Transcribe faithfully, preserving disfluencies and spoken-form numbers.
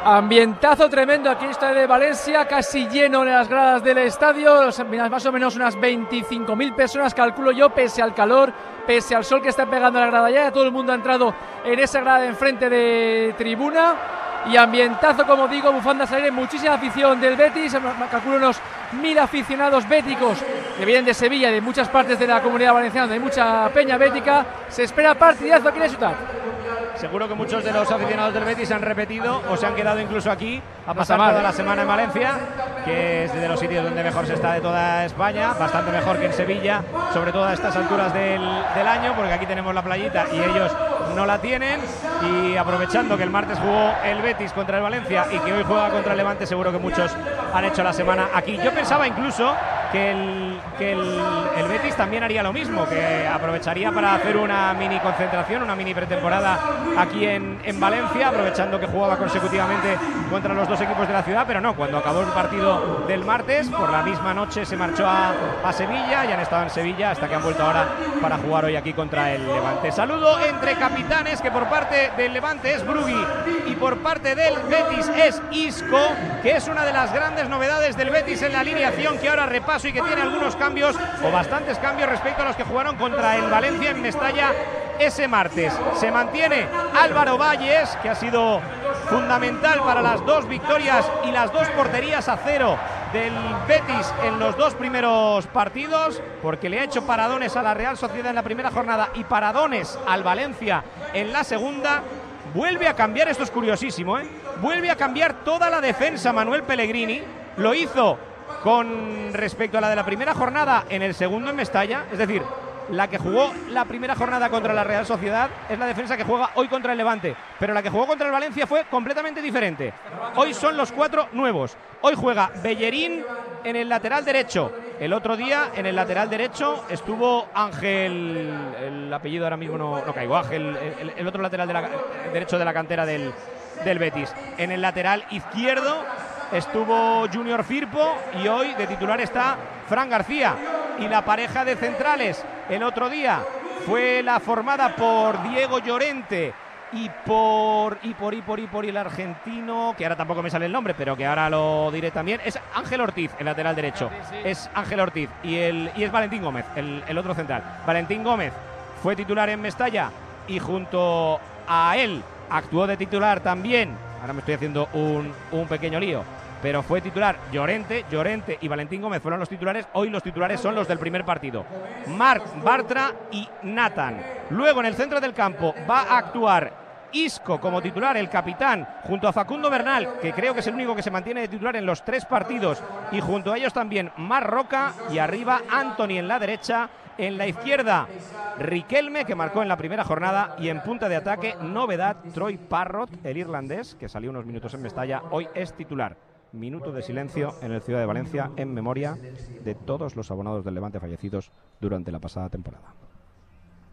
Ambientazo tremendo aquí en el estadio de Valencia, casi lleno en las gradas del estadio, más o menos unas veinticinco mil personas, calculo yo, pese al calor, pese al sol que está pegando a la grada ya, todo el mundo ha entrado en esa grada de enfrente de tribuna. Y ambientazo, como digo, bufandas al aire, muchísima afición del Betis, calculo unos mil aficionados béticos que vienen de Sevilla y de muchas partes de la Comunidad Valenciana, de mucha peña bética. Se espera partidazo aquí en el Ciutat. Seguro que muchos de los aficionados del Betis han repetido o se han quedado incluso aquí a pasar toda la semana en Valencia, que es de los sitios donde mejor se está de toda España, bastante mejor que en Sevilla, sobre todo a estas alturas del, del año, porque aquí tenemos la playita y ellos no la tienen. Y aprovechando que el martes jugó el Betis contra el Valencia y que hoy juega contra el Levante, seguro que muchos han hecho la semana aquí. Yo pensaba incluso que el, que el, el Betis también haría lo mismo, que aprovecharía para hacer una mini concentración, una mini pretemporada aquí en, en Valencia, aprovechando que jugaba consecutivamente contra los dos equipos de la ciudad, pero no, cuando acabó el partido del martes, por la misma noche se marchó a, a Sevilla y han estado en Sevilla hasta que han vuelto ahora para jugar hoy aquí contra el Levante. Saludo entre capitanes, que por parte del Levante es Brugui y por parte del Betis es Isco, que es una de las grandes novedades del Betis en la alineación, que ahora repaso y que tiene algunos cambios o bastantes cambios respecto a los que jugaron contra el Valencia en Mestalla ese martes. Se mantiene Álvaro Valles, que ha sido fundamental para las dos victorias y las dos porterías a cero del Betis en los dos primeros partidos, porque le ha hecho paradones a la Real Sociedad en la primera jornada y paradones al Valencia en la segunda. Vuelve a cambiar, esto es curiosísimo, ¿eh? Vuelve a cambiar toda la defensa Manuel Pellegrini. Lo hizo con respecto a la de la primera jornada en el segundo en Mestalla, es decir, la que jugó la primera jornada contra la Real Sociedad es la defensa que juega hoy contra el Levante, pero la que jugó contra el Valencia fue completamente diferente. Hoy son los cuatro nuevos. Hoy juega Bellerín en el lateral derecho. El otro día en el lateral derecho estuvo Ángel, el apellido ahora mismo no, no caigo, Ángel, el, el otro lateral de la, derecho de la cantera del, del Betis. En el lateral izquierdo estuvo Junior Firpo y hoy de titular está Fran García. Y la pareja de centrales el otro día fue la formada por Diego Llorente y por y por y por y por y el argentino, que ahora tampoco me sale el nombre, pero que ahora lo diré también, es Ángel Ortiz, el lateral derecho. Es Ángel Ortiz y el y es Valentín Gómez, el, el otro central. Valentín Gómez fue titular en Mestalla y junto a él actuó de titular también. Ahora me estoy haciendo un, un pequeño lío. Pero fue titular Llorente, Llorente y Valentín Gómez fueron los titulares. Hoy los titulares son los del primer partido. Marc Bartra y Nathan. Luego en el centro del campo va a actuar Isco como titular, el capitán, junto a Facundo Bernal, que creo que es el único que se mantiene de titular en los tres partidos. Y junto a ellos también Marc Roca y arriba Anthony en la derecha. En la izquierda, Riquelme, que marcó en la primera jornada. Y en punta de ataque, novedad, Troy Parrott, el irlandés, que salió unos minutos en Mestalla. Hoy es titular. Minuto de silencio en el Ciudad de Valencia en memoria de todos los abonados del Levante fallecidos durante la pasada temporada.